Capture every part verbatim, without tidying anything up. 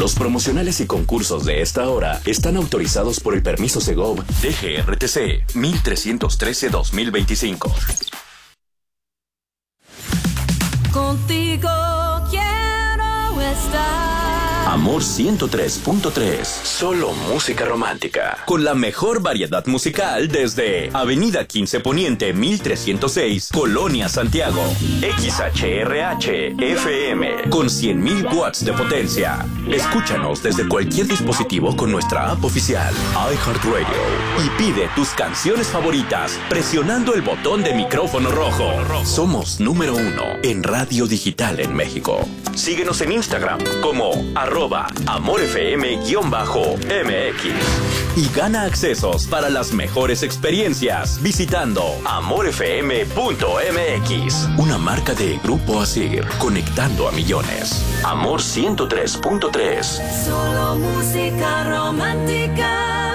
Los promocionales y concursos de esta hora están autorizados por el permiso Segov D G R T C mil trescientos trece guión dos mil veinticinco. Contigo quiero estar. Amor ciento tres punto tres. Solo música romántica. Con la mejor variedad musical desde Avenida quince Poniente mil trescientos seis, Colonia Santiago. X H R H F M con cien mil watts de potencia. Escúchanos desde cualquier dispositivo con nuestra app oficial iHeartRadio y pide tus canciones favoritas presionando el botón de micrófono rojo. Somos número uno en radio digital en México. Síguenos en Instagram como arroba amorfm-mx y gana accesos para las mejores experiencias visitando amorfm punto m x. Una marca de Grupo Asir, conectando a millones. Amor ciento tres punto tres. Solo música romántica.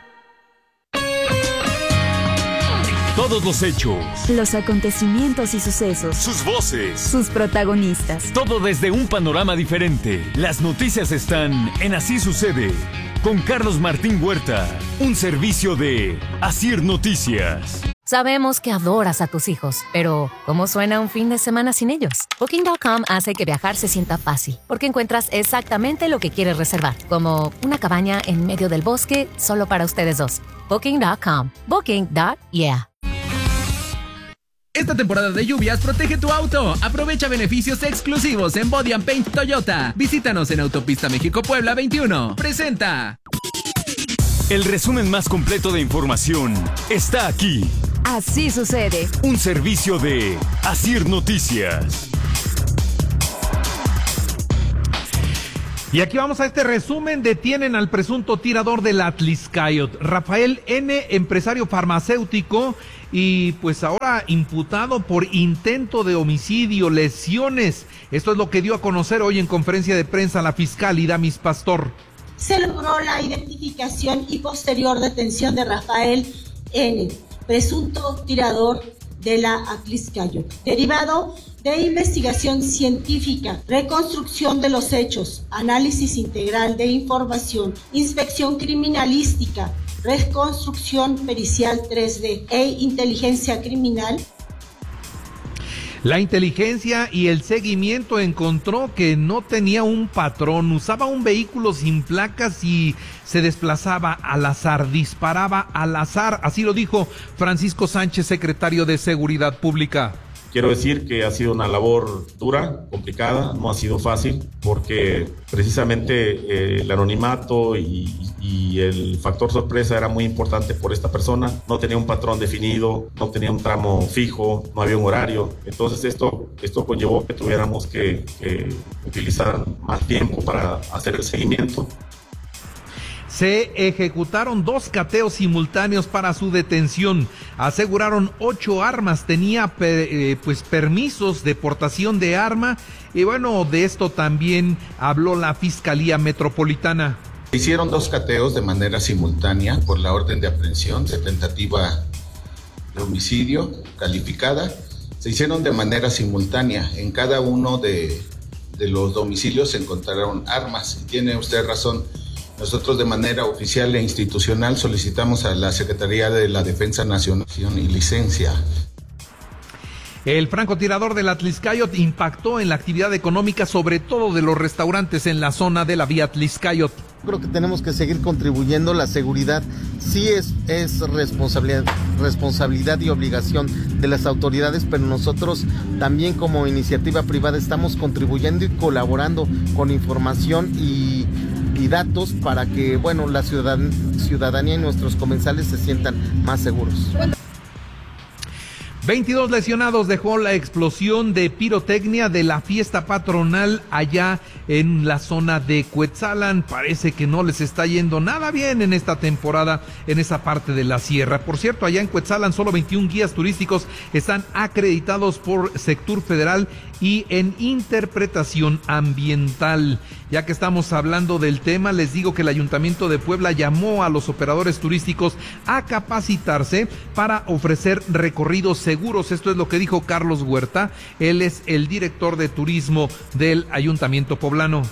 Todos los hechos, los acontecimientos y sucesos, sus voces, sus protagonistas. Todo desde un panorama diferente. Las noticias están en Así Sucede, con Carlos Martín Huerta. Un servicio de Asir Noticias. Sabemos que adoras a tus hijos, pero ¿cómo suena un fin de semana sin ellos? Booking punto com hace que viajar se sienta fácil, porque encuentras exactamente lo que quieres reservar, como una cabaña en medio del bosque solo para ustedes dos. Booking punto com. Booking. Yeah. Esta temporada de lluvias protege tu auto. Aprovecha beneficios exclusivos en Body and Paint Toyota. Visítanos en Autopista México-Puebla veintiuno. Presenta. El resumen más completo de información está aquí. Así Sucede. Un servicio de Asir Noticias. Y aquí vamos a este resumen. Detienen al presunto tirador del Atlixcáyotl, Rafael N., empresario farmacéutico, y pues ahora imputado por intento de homicidio, lesiones. Esto es lo que dio a conocer hoy en conferencia de prensa la fiscal Idamis Pastor. Se logró la identificación y posterior detención de Rafael N., presunto tirador de la Atlixcáyotl, derivado de investigación científica, reconstrucción de los hechos, análisis integral de información, inspección criminalística, reconstrucción pericial tres D e inteligencia criminal. La inteligencia y el seguimiento encontró que no tenía un patrón, usaba un vehículo sin placas y se desplazaba al azar, disparaba al azar, así lo dijo Francisco Sánchez, secretario de Seguridad Pública. Quiero decir que ha sido una labor dura, complicada, no ha sido fácil, porque precisamente eh, el anonimato y, y el factor sorpresa era muy importante por esta persona. No tenía un patrón definido, no tenía un tramo fijo, no había un horario. Entonces esto, esto conllevó que tuviéramos que, que utilizar más tiempo para hacer el seguimiento. Se ejecutaron dos cateos simultáneos para su detención. Aseguraron ocho armas, tenía eh, pues permisos de portación de arma. Y bueno, de esto también habló la Fiscalía Metropolitana. Se hicieron dos cateos de manera simultánea por la orden de aprehensión de tentativa de homicidio calificada. Se hicieron de manera simultánea. En cada uno de, de los domicilios se encontraron armas. Tiene usted razón. Nosotros de manera oficial e institucional solicitamos a la Secretaría de la Defensa Nacional y licencia. El francotirador del Atlixcáyotl impactó en la actividad económica, sobre todo de los restaurantes en la zona de la vía Atlixcáyotl. Creo que tenemos que seguir contribuyendo. La seguridad sí es, es responsabilidad, responsabilidad y obligación de las autoridades, pero nosotros también como iniciativa privada estamos contribuyendo y colaborando con información y y datos para que, bueno, la ciudadan- ciudadanía y nuestros comensales se sientan más seguros. veintidós lesionados dejó la explosión de pirotecnia de la fiesta patronal allá en la zona de Cuetzalan. Parece que no les está yendo nada bien en esta temporada en esa parte de la sierra. Por cierto, allá en Cuetzalan solo veintiún guías turísticos están acreditados por Sectur Federal y en interpretación ambiental. Ya que estamos hablando del tema, les digo que el Ayuntamiento de Puebla llamó a los operadores turísticos a capacitarse para ofrecer recorridos seguros. Esto es lo que dijo Carlos Huerta. Él es el director de turismo del Ayuntamiento poblano.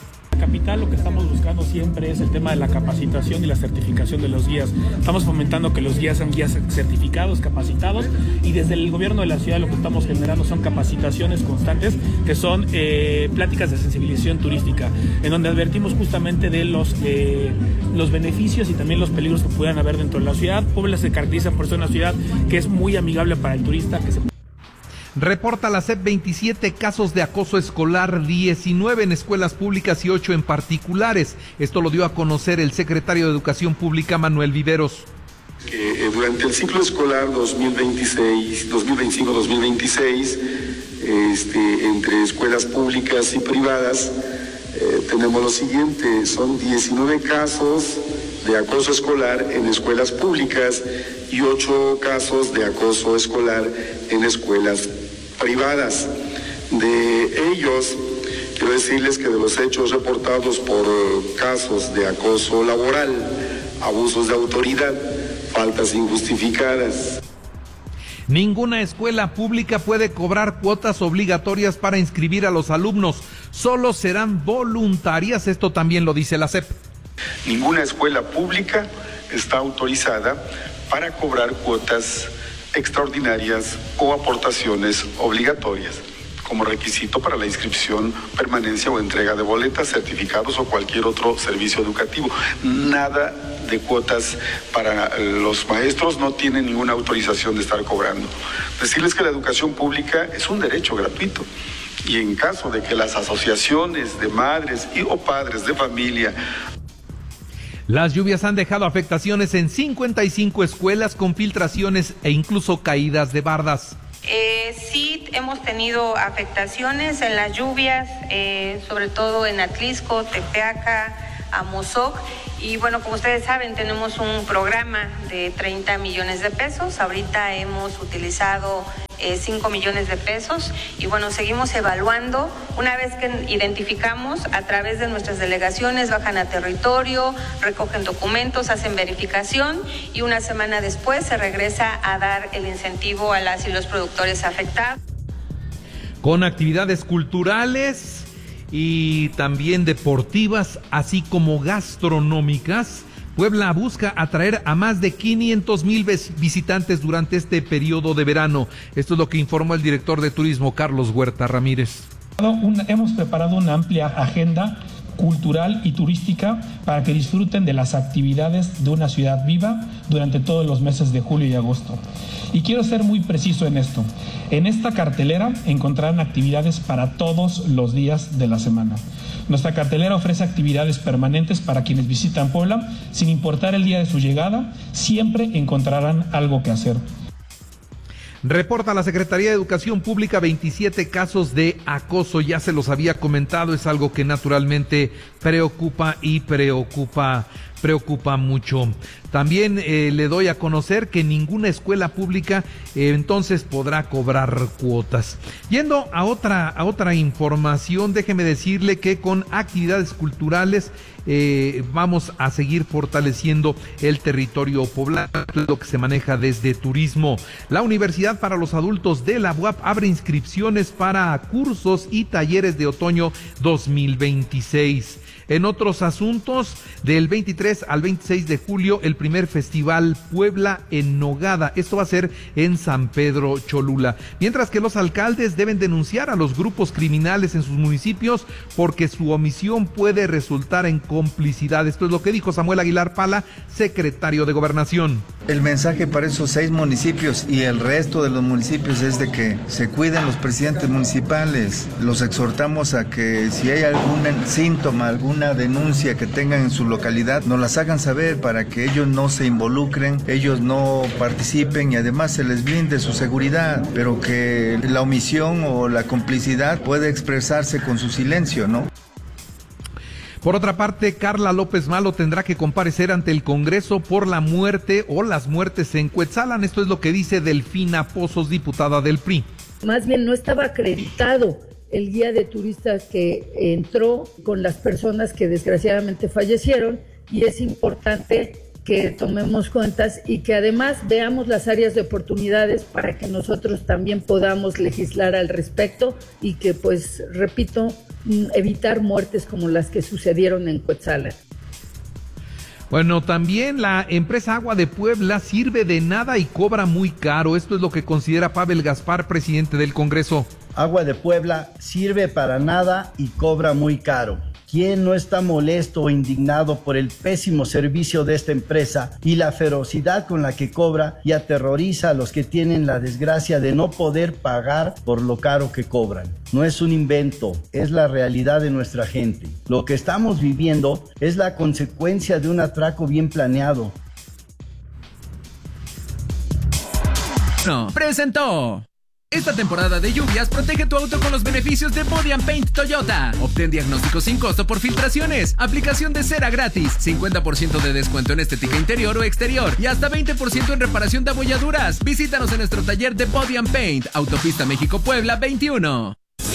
capital lo que estamos buscando siempre es el tema de la capacitación y la certificación de los guías. Estamos fomentando que los guías sean guías certificados, capacitados, y desde el gobierno de la ciudad lo que estamos generando son capacitaciones constantes, que son eh, pláticas de sensibilización turística, en donde advertimos justamente de los, eh, los beneficios y también los peligros que puedan haber dentro de la ciudad. Puebla se caracteriza por ser una ciudad que es muy amigable para el turista, que se... Reporta la S E P veintisiete casos de acoso escolar, diecinueve en escuelas públicas y ocho en particulares. Esto lo dio a conocer el secretario de Educación Pública, Manuel Viveros. Que eh, durante el ciclo escolar dos mil veintiséis, dos mil veinticinco dos mil veintiséis, este, entre escuelas públicas y privadas, eh, tenemos lo siguiente: son diecinueve casos de acoso escolar en escuelas públicas y ocho casos de acoso escolar en escuelas privadas. De ellos, quiero decirles que de los hechos reportados por casos de acoso laboral, abusos de autoridad, faltas injustificadas. Ninguna escuela pública puede cobrar cuotas obligatorias para inscribir a los alumnos, solo serán voluntarias, esto también lo dice la S E P. Ninguna escuela pública está autorizada para cobrar cuotas extraordinarias o aportaciones obligatorias como requisito para la inscripción, permanencia o entrega de boletas, certificados o cualquier otro servicio educativo. Nada de cuotas para los maestros, no tienen ninguna autorización de estar cobrando. Decirles que la educación pública es un derecho gratuito. Y en caso de que las asociaciones de madres y o padres de familia... Las lluvias han dejado afectaciones en cincuenta y cinco escuelas con filtraciones e incluso caídas de bardas. Eh, sí, hemos tenido afectaciones en las lluvias, eh, sobre todo en Atlisco, Tepeaca, Amozoc. Y bueno, como ustedes saben, tenemos un programa de treinta millones de pesos. Ahorita hemos utilizado eh, cinco millones de pesos. Y bueno, seguimos evaluando. Una vez que identificamos, a través de nuestras delegaciones, bajan a territorio, recogen documentos, hacen verificación y una semana después se regresa a dar el incentivo a las y los productores afectados. Con actividades culturales y también deportivas, así como gastronómicas, Puebla busca atraer a más de quinientos mil visitantes durante este periodo de verano. Esto es lo que informó el director de turismo, Carlos Huerta Ramírez. Hemos preparado una amplia agenda cultural y turística para que disfruten de las actividades de una ciudad viva durante todos los meses de julio y agosto. Y quiero ser muy preciso en esto. En esta cartelera encontrarán actividades para todos los días de la semana. Nuestra cartelera ofrece actividades permanentes para quienes visitan Puebla, sin importar el día de su llegada, siempre encontrarán algo que hacer. Reporta la Secretaría de Educación Pública veintisiete casos de acoso, ya se los había comentado, es algo que naturalmente preocupa y preocupa, preocupa mucho. También eh, le doy a conocer que ninguna escuela pública eh, entonces podrá cobrar cuotas. Yendo a otra, a otra información, déjeme decirle que con actividades culturales eh, vamos a seguir fortaleciendo el territorio poblano, lo que se maneja desde turismo. La Universidad para los Adultos de la U A P abre inscripciones para cursos y talleres de otoño dos mil veintiséis. En otros asuntos, del veintitrés al veintiséis de julio, el primer festival Puebla en Nogada. Esto va a ser en San Pedro Cholula. Mientras que los alcaldes deben denunciar a los grupos criminales en sus municipios porque su omisión puede resultar en complicidad. Esto es lo que dijo Samuel Aguilar Pala, secretario de Gobernación. El mensaje para esos seis municipios y el resto de los municipios es de que se cuiden los presidentes municipales. Los exhortamos a que si hay algún síntoma, algún una denuncia que tengan en su localidad, nos las hagan saber para que ellos no se involucren, ellos no participen y además se les blinde su seguridad, pero que la omisión o la complicidad puede expresarse con su silencio, ¿no? Por otra parte, Carla López Malo tendrá que comparecer ante el Congreso por la muerte o las muertes en Cuetzalan. Esto es lo que dice Delfina Pozos, diputada del P R I. Más bien no estaba acreditado el guía de turistas que entró con las personas que desgraciadamente fallecieron, y es importante que tomemos cuentas y que además veamos las áreas de oportunidades para que nosotros también podamos legislar al respecto y que, pues, repito, evitar muertes como las que sucedieron en Cuetzalan. Bueno, también la empresa Agua de Puebla sirve de nada y cobra muy caro. Esto es lo que considera Pavel Gaspar, presidente del Congreso. Agua de Puebla sirve para nada y cobra muy caro. ¿Quién no está molesto o indignado por el pésimo servicio de esta empresa y la ferocidad con la que cobra y aterroriza a los que tienen la desgracia de no poder pagar por lo caro que cobran? No es un invento, es la realidad de nuestra gente. Lo que estamos viviendo es la consecuencia de un atraco bien planeado. No, presentó. Esta temporada de lluvias, protege tu auto con los beneficios de Body and Paint Toyota. Obtén diagnóstico sin costo por filtraciones, aplicación de cera gratis, cincuenta por ciento de descuento en estética interior o exterior y hasta veinte por ciento en reparación de abolladuras. Visítanos en nuestro taller de Body and Paint, Autopista México-Puebla veintiuno.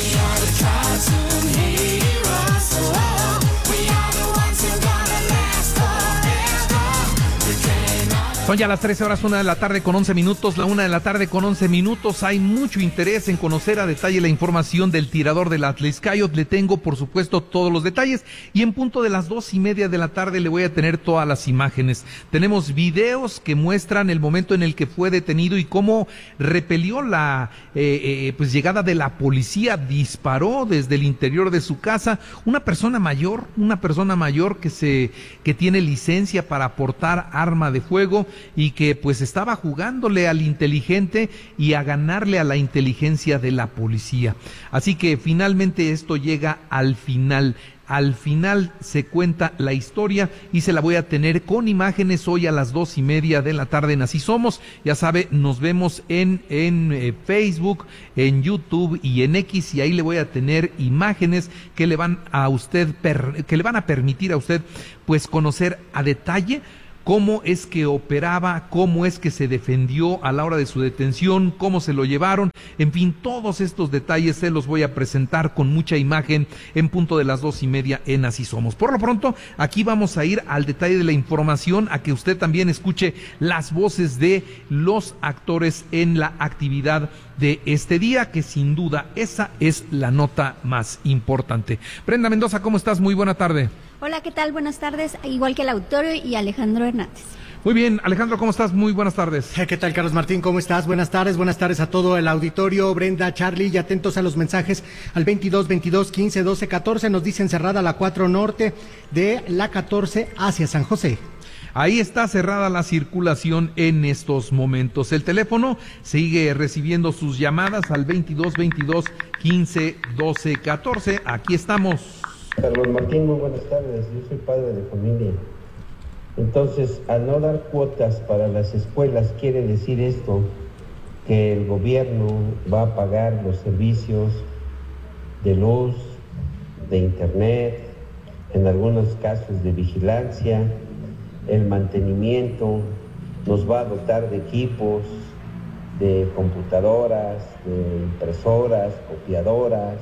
Son ya las trece horas, una de la tarde con once minutos, la una de la tarde con once minutos. Hay mucho interés en conocer a detalle la información del tirador del Atlixcáyotl. Le tengo, por supuesto, todos los detalles. Y en punto de las dos y media de la tarde le voy a tener todas las imágenes. Tenemos videos que muestran el momento en el que fue detenido y cómo repelió la eh, eh, pues llegada de la policía. Disparó desde el interior de su casa. Una persona mayor, una persona mayor que se que tiene licencia para portar arma de fuego y que pues estaba jugándole al inteligente y a ganarle a la inteligencia de la policía. Así que finalmente esto llega al final. Al final se cuenta la historia y se la voy a tener con imágenes hoy a las dos y media de la tarde en Así Somos. Ya sabe, nos vemos en, en eh, Facebook, en YouTube y en X, y ahí le voy a tener imágenes que le van a usted, per, que le van a permitir a usted pues conocer a detalle cómo es que operaba, cómo es que se defendió a la hora de su detención, cómo se lo llevaron, en fin, todos estos detalles se los voy a presentar con mucha imagen en punto de las dos y media en Así Somos. Por lo pronto, aquí vamos a ir al detalle de la información, a que usted también escuche las voces de los actores en la actividad de este día, que sin duda esa es la nota más importante. Brenda Mendoza, ¿cómo estás? Muy buena tarde. Hola, ¿qué tal? Buenas tardes, igual que el auditorio y Alejandro Hernández. Muy bien, Alejandro, ¿cómo estás? Muy buenas tardes. ¿Qué tal, Carlos Martín? ¿Cómo estás? Buenas tardes, buenas tardes a todo el auditorio. Brenda, Charlie, y atentos a los mensajes al veintidós, veintidós, quince, doce, catorce. Nos dicen cerrada la cuatro norte de la catorce hacia San José. Ahí está cerrada la circulación en estos momentos. El teléfono sigue recibiendo sus llamadas al veintidós, veintidós, quince, doce, catorce. Aquí estamos. Carlos Martín, muy buenas tardes. Yo soy padre de familia. Entonces, al no dar cuotas para las escuelas, quiere decir esto, que el gobierno va a pagar los servicios de luz, de internet, en algunos casos de vigilancia, el mantenimiento, nos va a dotar de equipos, de computadoras, de impresoras, copiadoras,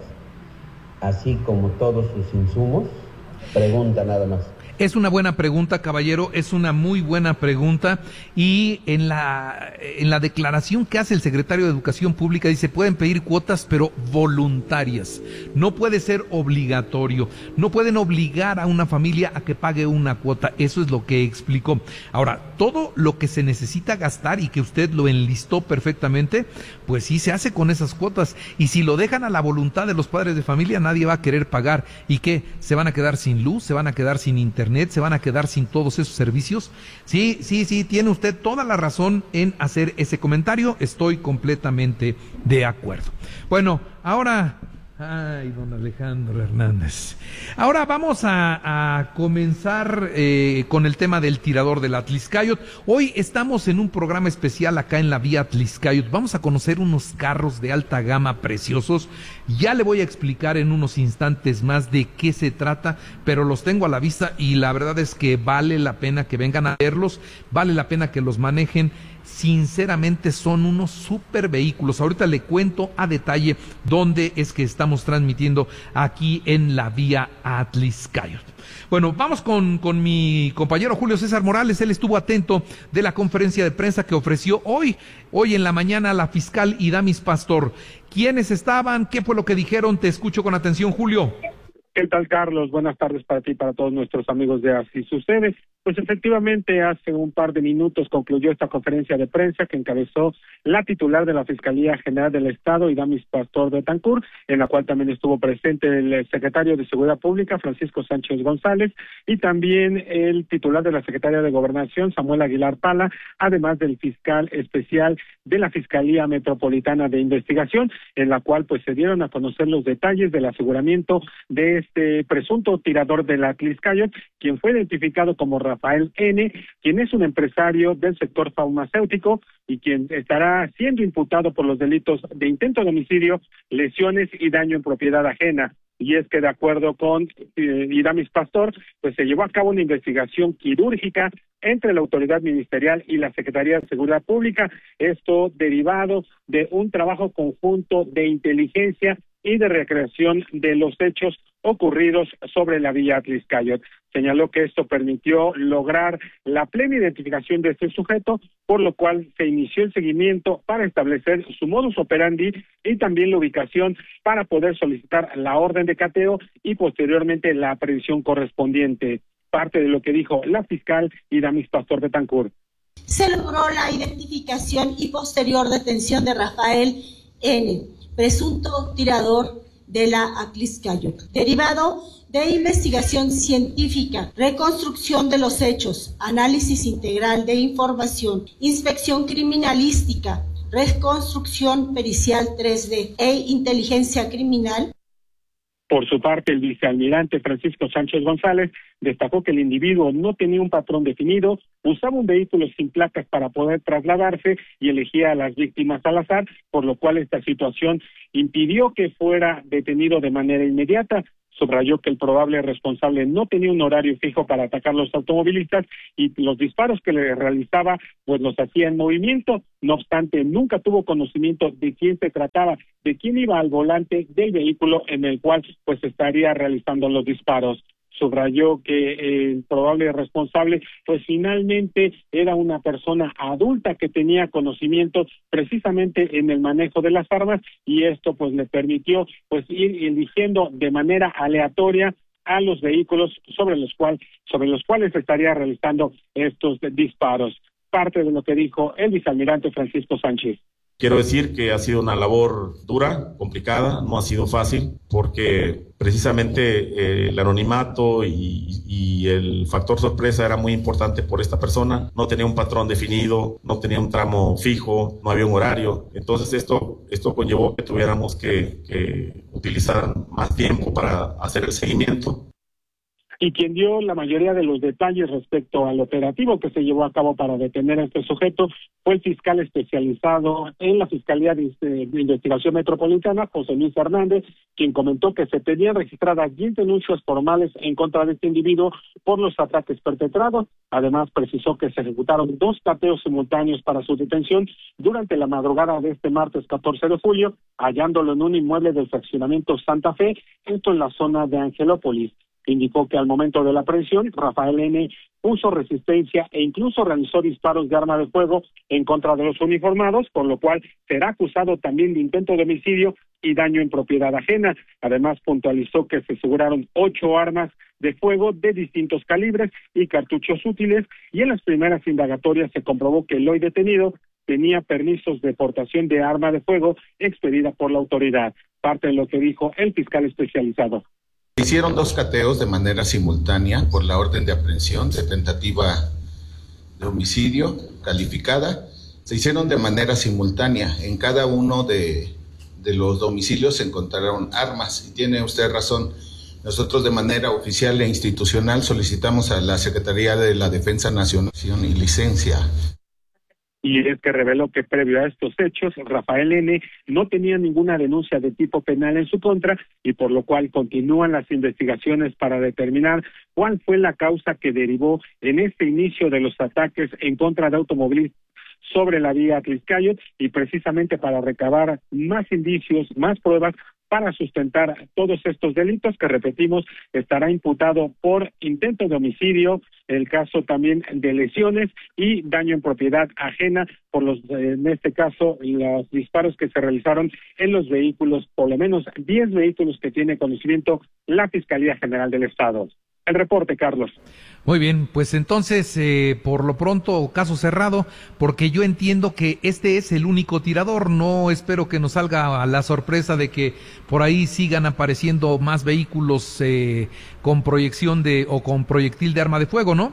así como todos sus insumos. Pregunta nada más. Es una buena pregunta, caballero, es una muy buena pregunta, y en la en la declaración que hace el secretario de Educación Pública dice, pueden pedir cuotas pero voluntarias, no puede ser obligatorio, no pueden obligar a una familia a que pague una cuota, eso es lo que explicó. Ahora, todo lo que se necesita gastar y que usted lo enlistó perfectamente, pues sí se hace con esas cuotas, y si lo dejan a la voluntad de los padres de familia, nadie va a querer pagar. ¿Y qué? ¿Se van a quedar sin luz? ¿Se van a quedar sin internet? ¿Se van a quedar sin todos esos servicios? Sí, sí, sí, tiene usted toda la razón en hacer ese comentario, estoy completamente de acuerdo. Bueno, ahora... Ay, don Alejandro Hernández. Ahora vamos a, a comenzar eh, con el tema del tirador del Atlixcáyotl. Hoy estamos en un programa especial acá en la vía Atlixcáyotl. Vamos a conocer unos carros de alta gama preciosos. Ya le voy a explicar en unos instantes más de qué se trata, pero los tengo a la vista y la verdad es que vale la pena que vengan a verlos, vale la pena que los manejen. sinceramente son unos super vehículos. Ahorita le cuento a detalle dónde es que estamos transmitiendo aquí en la vía Atliscayot. Bueno, vamos con, con mi compañero Julio César Morales. Él estuvo atento de la conferencia de prensa que ofreció hoy, hoy en la mañana la fiscal Idamis Pastor. ¿Quiénes estaban? ¿Qué fue lo que dijeron? Te escucho con atención, Julio. ¿Qué tal, Carlos? Buenas tardes para ti y para todos nuestros amigos de Así Sucede. Pues efectivamente, hace un par de minutos concluyó esta conferencia de prensa que encabezó la titular de la Fiscalía General del Estado, Idamis Pastor Betancur, en la cual también estuvo presente el secretario de Seguridad Pública, Francisco Sánchez González, y también el titular de la Secretaría de Gobernación, Samuel Aguilar Pala, además del fiscal especial de la Fiscalía Metropolitana de Investigación, en la cual pues se dieron a conocer los detalles del aseguramiento de este presunto tirador de la Atliscayot, quien fue identificado como Rafael N., quien es un empresario del sector farmacéutico y quien estará siendo imputado por los delitos de intento de homicidio, lesiones y daño en propiedad ajena. Y es que de acuerdo con eh, Idamis Pastor, pues se llevó a cabo una investigación quirúrgica entre la autoridad ministerial y la Secretaría de Seguridad Pública, esto derivado de un trabajo conjunto de inteligencia y de recreación de los hechos ocurridos sobre la vía Atliscayot. Señaló que esto permitió lograr la plena identificación de este sujeto, por lo cual se inició el seguimiento para establecer su modus operandi y también la ubicación para poder solicitar la orden de cateo y posteriormente la aprehensión correspondiente. Parte de lo que dijo la fiscal Idamis Pastor Betancur. Se logró la identificación y posterior detención de Rafael N., presunto tirador de la Atliscayot, derivado de investigación científica, reconstrucción de los hechos, análisis integral de información, inspección criminalística, reconstrucción pericial tres D e inteligencia criminal. Por su parte, el vicealmirante Francisco Sánchez González destacó que el individuo no tenía un patrón definido, usaba un vehículo sin placas para poder trasladarse y elegía a las víctimas al azar, por lo cual esta situación impidió que fuera detenido de manera inmediata. Subrayó que el probable responsable no tenía un horario fijo para atacar a los automovilistas y los disparos que le realizaba pues los hacía en movimiento. No obstante, nunca tuvo conocimiento de quién se trataba, de quién iba al volante del vehículo en el cual pues estaría realizando los disparos. Subrayó que el probable responsable pues finalmente era una persona adulta que tenía conocimientos precisamente en el manejo de las armas y esto pues le permitió pues ir eligiendo de manera aleatoria a los vehículos sobre los cuales sobre los cuales estaría realizando estos disparos. Parte de lo que dijo el vicealmirante Francisco Sánchez. Quiero decir que ha sido una labor dura, complicada, no ha sido fácil, porque precisamente eh, el anonimato y, y el factor sorpresa era muy importante por esta persona. No tenía un patrón definido, no tenía un tramo fijo, no había un horario. Entonces esto, esto conllevó que tuviéramos que, que utilizar más tiempo para hacer el seguimiento. Y quien dio la mayoría de los detalles respecto al operativo que se llevó a cabo para detener a este sujeto fue el fiscal especializado en la Fiscalía de, de Investigación Metropolitana, José Luis Hernández, quien comentó que se tenían registradas diez denuncias formales en contra de este individuo por los ataques perpetrados. Además, precisó que se ejecutaron dos cateos simultáneos para su detención durante la madrugada de este martes catorce de julio, hallándolo en un inmueble del fraccionamiento Santa Fe, esto en la zona de Angelópolis. Indicó que al momento de la aprehensión, Rafael N. puso resistencia e incluso realizó disparos de arma de fuego en contra de los uniformados, por lo cual será acusado también de intento de homicidio y daño en propiedad ajena. Además, puntualizó que se aseguraron ocho armas de fuego de distintos calibres y cartuchos útiles, y en las primeras indagatorias se comprobó que el hoy detenido tenía permisos de portación de arma de fuego expedida por la autoridad. Parte de lo que dijo el fiscal especializado. Se hicieron dos cateos de manera simultánea por la orden de aprehensión de tentativa de homicidio calificada. Se hicieron de manera simultánea. En cada uno de, de los domicilios se encontraron armas. Y tiene usted razón. Nosotros de manera oficial e institucional solicitamos a la Secretaría de la Defensa Nacional y licencia. Y es que reveló que previo a estos hechos, Rafael N. no tenía ninguna denuncia de tipo penal en su contra y por lo cual continúan las investigaciones para determinar cuál fue la causa que derivó en este inicio de los ataques en contra de automovilistas sobre la vía Atlixcáyotl, y precisamente para recabar más indicios, más pruebas, para sustentar todos estos delitos que, repetimos, estará imputado por intento de homicidio, el caso también de lesiones y daño en propiedad ajena por los, en este caso, los disparos que se realizaron en los vehículos, por lo menos diez vehículos que tiene conocimiento la Fiscalía General del Estado. El reporte, Carlos. Muy bien, pues entonces, eh, por lo pronto, caso cerrado, porque yo entiendo que este es el único tirador. No espero que nos salga la sorpresa de que por ahí sigan apareciendo más vehículos eh, con proyección de o con proyectil de arma de fuego, ¿no?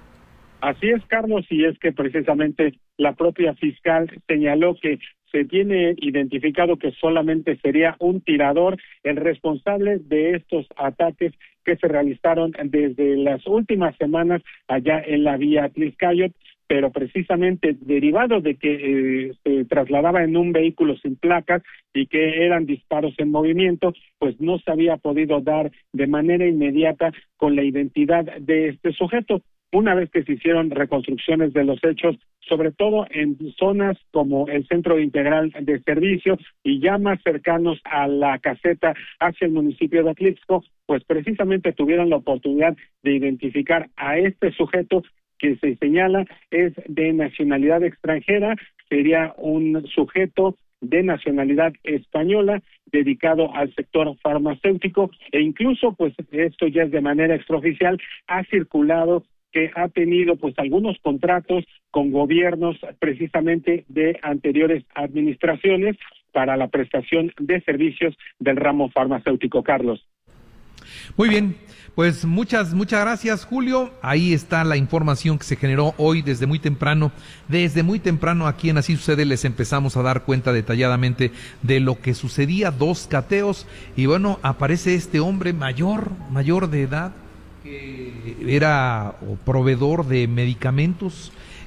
Así es, Carlos, y es que precisamente la propia fiscal señaló que se tiene identificado que solamente sería un tirador el responsable de estos ataques que se realizaron desde las últimas semanas allá en la vía Atlixcáyotl, pero precisamente derivado de que eh, se trasladaba en un vehículo sin placas y que eran disparos en movimiento, pues no se había podido dar de manera inmediata con la identidad de este sujeto. Una vez que se hicieron reconstrucciones de los hechos, sobre todo en zonas como el Centro Integral de Servicios y ya más cercanos a la caseta hacia el municipio de Atlixco, pues precisamente tuvieron la oportunidad de identificar a este sujeto que se señala es de nacionalidad extranjera, sería un sujeto de nacionalidad española dedicado al sector farmacéutico, e incluso pues esto ya es de manera extraoficial, ha circulado que ha tenido pues algunos contratos con gobiernos precisamente de anteriores administraciones para la prestación de servicios del ramo farmacéutico, Carlos. Muy bien, pues muchas, muchas gracias, Julio. Ahí está la información que se generó hoy desde muy temprano. Desde muy temprano aquí en Así Sucede les empezamos a dar cuenta detalladamente de lo que sucedía, dos cateos, y bueno, aparece este hombre mayor, mayor de edad, que era proveedor de medicamentos,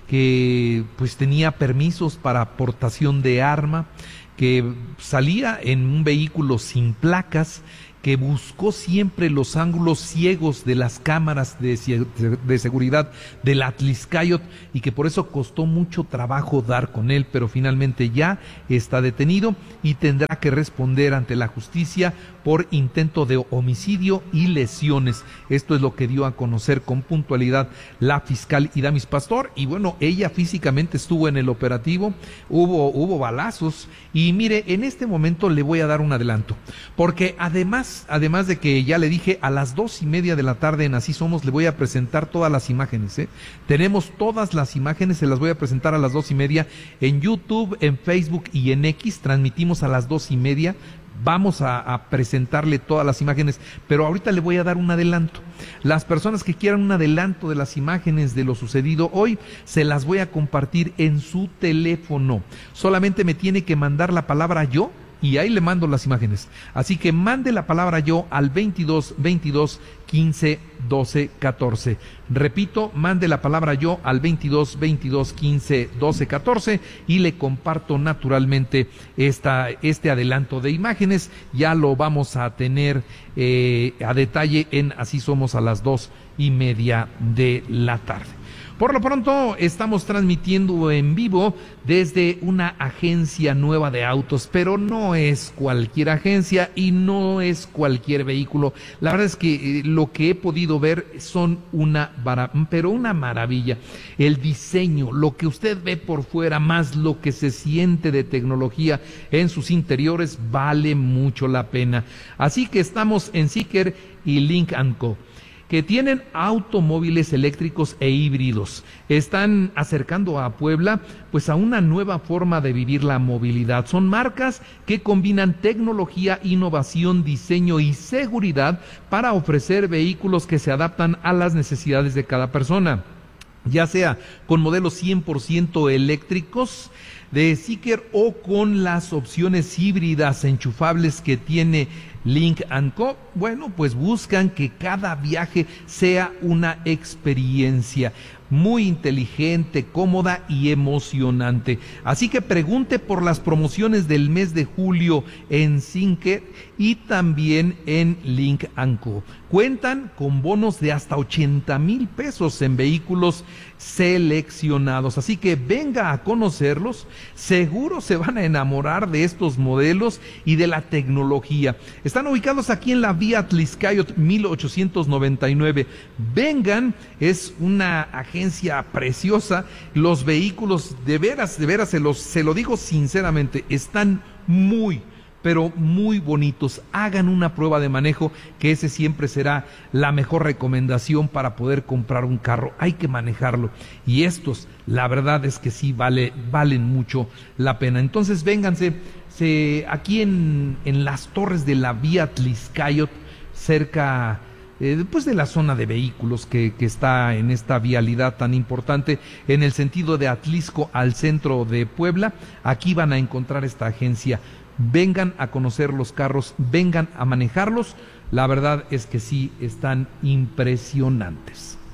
que pues tenía permisos para aportación de arma, que salía en un vehículo sin placas, que buscó siempre los ángulos ciegos de las cámaras de, de seguridad del Atlixcáyotl y que por eso costó mucho trabajo dar con él, pero finalmente ya está detenido y tendrá que responder ante la justicia por intento de homicidio y lesiones. Esto es lo que dio a conocer con puntualidad la fiscal Idamis Pastor, y bueno, ella físicamente estuvo en el operativo, hubo, hubo balazos, y mire, en este momento le voy a dar un adelanto, porque además, además de que ya le dije, a las dos y media de la tarde en Así Somos le voy a presentar todas las imágenes, ¿eh? Tenemos todas las imágenes, se las voy a presentar a las dos y media en YouTube, en Facebook y en X, transmitimos a las dos y media. Vamos a, a presentarle todas las imágenes, pero ahorita le voy a dar un adelanto. Las personas que quieran un adelanto de las imágenes de lo sucedido hoy, se las voy a compartir en su teléfono. Solamente me tiene que mandar la palabra yo y ahí le mando las imágenes. Así que mande la palabra yo al veintidós, veintidós, quince, doce, catorce. Repito, mande la palabra yo al veintidós, veintidós, quince, doce, catorce y le comparto naturalmente esta, este adelanto de imágenes. Ya lo vamos a tener eh, a detalle en Así Somos a las dos y media de la tarde. Por lo pronto estamos transmitiendo en vivo desde una agencia nueva de autos, pero no es cualquier agencia y no es cualquier vehículo. La verdad es que eh, lo que he podido ver son una, pero una maravilla. El diseño, lo que usted ve por fuera, más lo que se siente de tecnología en sus interiores, vale mucho la pena. Así que estamos en Zeekr y Link and Co, que tienen automóviles eléctricos e híbridos. Están acercando a Puebla pues a una nueva forma de vivir la movilidad. Son marcas que combinan tecnología, innovación, diseño y seguridad para ofrecer vehículos que se adaptan a las necesidades de cada persona, ya sea con modelos cien por ciento eléctricos de Zeekr o con las opciones híbridas enchufables que tiene Link and Co, bueno, pues buscan que cada viaje sea una experiencia muy inteligente, cómoda y emocionante. Así que pregunte por las promociones del mes de julio en Cinque y también en Link and Co. Cuentan con bonos de hasta ochenta mil pesos en vehículos seleccionados. Así que venga a conocerlos. Seguro se van a enamorar de estos modelos y de la tecnología. Están ubicados aquí en la vía Atlixcayot mil ochocientos noventa y nueve. Vengan, es una agencia preciosa. Los vehículos, de veras, de veras, se los, se lo digo sinceramente, están muy, pero muy bonitos. Hagan una prueba de manejo, que ese siempre será la mejor recomendación para poder comprar un carro. Hay que manejarlo. Y estos, la verdad es que sí vale, valen mucho la pena. Entonces vénganse, se, aquí en, en las torres de la vía Atlixcayot, cerca eh, pues de la zona de vehículos que, que está en esta vialidad tan importante, en el sentido de Atlixco al centro de Puebla. Aquí van a encontrar esta agencia. Vengan a conocer los carros, vengan a manejarlos. La verdad es que sí, están impresionantes.